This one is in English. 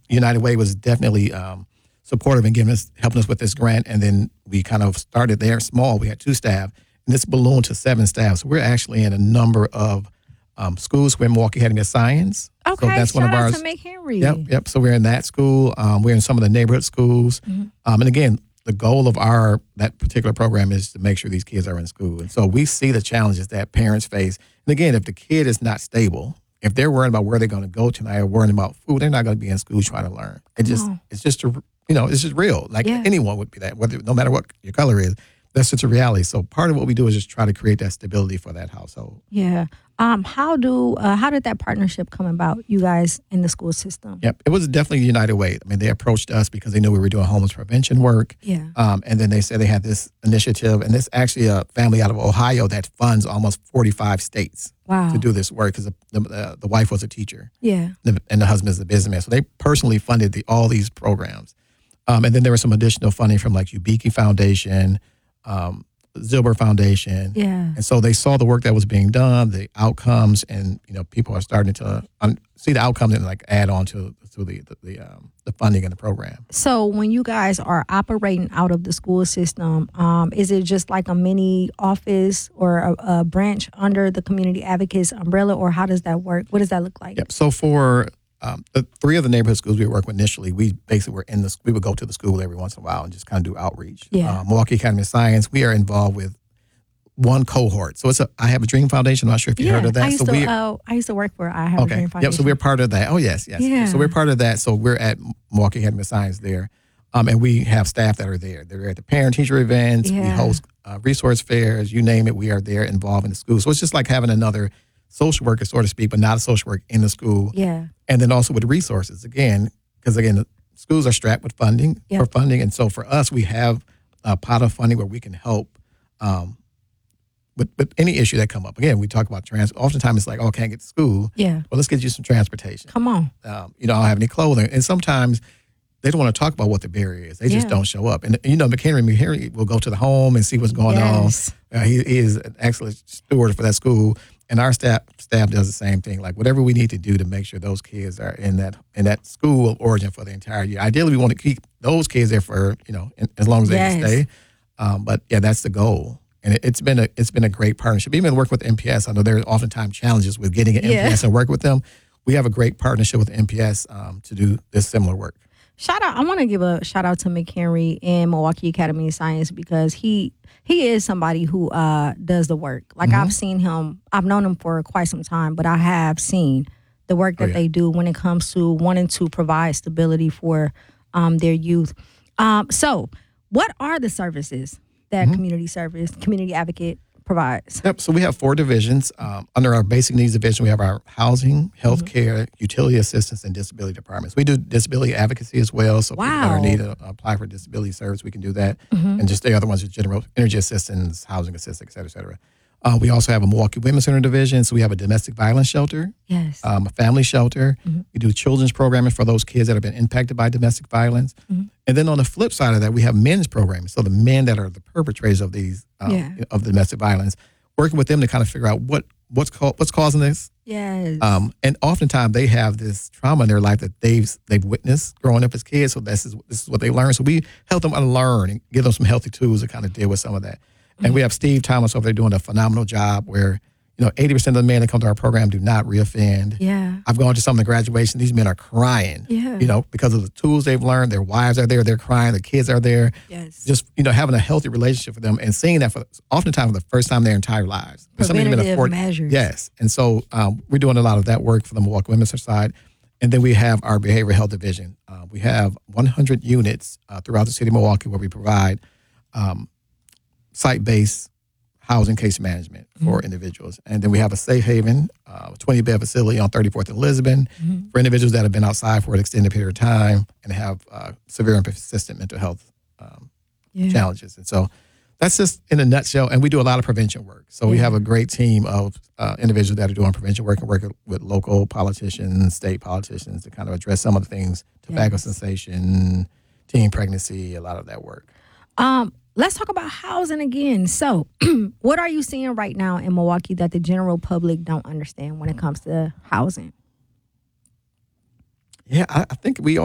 United Way was definitely supportive in helping us with this grant. And then we kind of started there small. We had 2 staff, and this ballooned to 7 staff. So we're actually in a number of schools. We're in Milwaukee Academy of Science. Okay, so that's shout one of out ours. to McHenry. Yep. So we're in that school. We're in some of the neighborhood schools. And again, the goal of that particular program is to make sure these kids are in school. And so we see the challenges that parents face. And again, if the kid is not stable, if they're worried about where they're going to go tonight or worrying about food, they're not going to be in school trying to learn. It's just real. Like anyone would be that, no matter what your color is. That's just a reality. So part of what we do is just try to create that stability for that household. Yeah. How did that partnership come about, you guys in the school system? Yep. It was definitely United Way. I mean, they approached us because they knew we were doing homeless prevention work. Yeah. And then they said they had this initiative, and this actually a family out of Ohio that funds almost 45 states to do this work because the wife was a teacher. Yeah. And the husband is a businessman. So they personally funded all these programs. And then there was some additional funding from like Ubiki Foundation, Zilber Foundation. Yeah. And so they saw the work that was being done, the outcomes, and people are starting to see the outcomes and like add on to the funding in the program. So when you guys are operating out of the school system, is it just like a mini office or a branch under the Community Advocates umbrella, or how does that work? What does that look like? Yep. So for the 3 of the neighborhood schools we work with initially, we basically we would go to the school every once in a while and just kind of do outreach. Yeah. Milwaukee Academy of Science, we are involved with one cohort. So I Have a Dream Foundation. I'm not sure if you heard of that. I used to work for I Have a Dream Foundation. Yep. So we're part of that. Oh, yes. Yeah. So we're part of that. So we're at Milwaukee Academy of Science there. And we have staff that are there. They're at the parent-teacher events. Yeah. We host resource fairs. You name it, we are there involved in the school. So it's just like having another social worker, so to speak, but not a social worker in the school. Yeah. And then also with resources, because the schools are strapped with funding for funding. And so for us, we have a pot of funding where we can help with any issue that come up. Again, we talk about oftentimes it's like, I can't get to school. Yeah. Well, let's get you some transportation. Come on. I don't have any clothing. And sometimes they don't want to talk about what the barrier is. They just don't show up. And, McHenry will go to the home and see what's going on. He is an excellent steward for that school. And our staff does the same thing. Like whatever we need to do to make sure those kids are in that school of origin for the entire year. Ideally, we want to keep those kids there for as long as they can stay. But that's the goal. And it's been a great partnership. Even work with MPS. I know there are oftentimes challenges with getting an MPS and work with them. We have a great partnership with MPS to do this similar work. I want to give a shout out to McHenry and Milwaukee Academy of Science because he is somebody who does the work. Like I've seen him, I've known him for quite some time, but I have seen the work that they do when it comes to wanting to provide stability for their youth. So what are the services that Community Advocate provides? Yep. So we have 4 divisions. Under our basic needs division, we have our housing, healthcare, utility assistance, and disability departments. We do disability advocacy as well. So people that are need to apply for disability service, we can do that. And just the other ones are general energy assistance, housing assistance, et cetera. We also have a Milwaukee Women's Center division. So we have a domestic violence shelter, a family shelter. We do children's programming for those kids that have been impacted by domestic violence. And then on the flip side of that, we have men's programming. So the men that are the perpetrators of these of domestic violence, working with them to kind of figure out what's causing this. Yes. And oftentimes they have this trauma in their life that they've witnessed growing up as kids. So this is what they learn. So we help them unlearn and give them some healthy tools to kind of deal with some of that. And we have Steve Thomas over there doing a phenomenal job where, 80% of the men that come to our program do not reoffend. Yeah. I've gone to some of the graduation. These men are crying, because of the tools they've learned. Their wives are there. They're crying. The kids are there. Yes. Just, having a healthy relationship with them and seeing that oftentimes for the first time in their entire lives. Preventative measures. Yes. And so we're doing a lot of that work for the Milwaukee Women's side. And then we have our behavioral health division. We have 100 units throughout the city of Milwaukee where we provide site-based housing case management for individuals. And then we have a safe haven, 20-bed facility on 34th and Lisbon for individuals that have been outside for an extended period of time and have severe and persistent mental health challenges. And so that's just in a nutshell. And we do a lot of prevention work. So we have a great team of individuals that are doing prevention work and working with local politicians, state politicians to kind of address some of the things, tobacco cessation, teen pregnancy, a lot of that work. Let's talk about housing again. So what are you seeing right now in Milwaukee that the general public don't understand when it comes to housing? Yeah, I think we